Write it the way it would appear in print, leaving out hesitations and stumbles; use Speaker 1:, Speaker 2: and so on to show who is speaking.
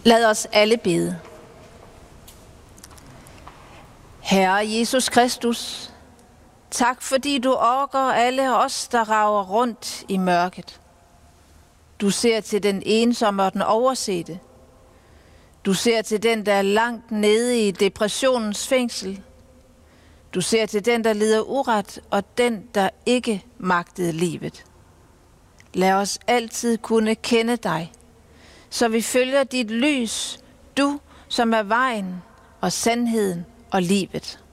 Speaker 1: Lad os alle bede. Herre Jesus Kristus, tak fordi du orker alle os, der rager rundt i mørket. Du ser til den ensomme og den oversete. Du ser til den, der er langt nede i depressionens fængsel. Du ser til den, der lider uret, og den, der ikke magtede livet. Lad os altid kunne kende dig, så vi følger dit lys, du som er vejen og sandheden og livet.